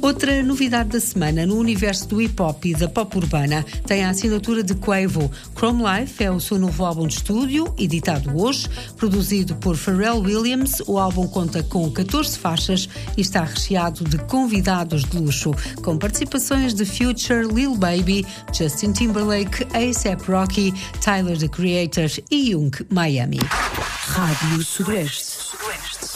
Outra novidade da semana no universo do hip-hop e da pop urbana tem a assinatura de Quavo. Chrome Life é o seu novo álbum de estúdio, editado hoje, produzido por Pharrell Williams. O álbum conta com 14 faixas e está recheado de convidados de luxo, com participações de Future, Lil Baby, Justin Timberlake, A$AP Rocky, Tyler, The Creator e Young Miami. Rádio Sudeste.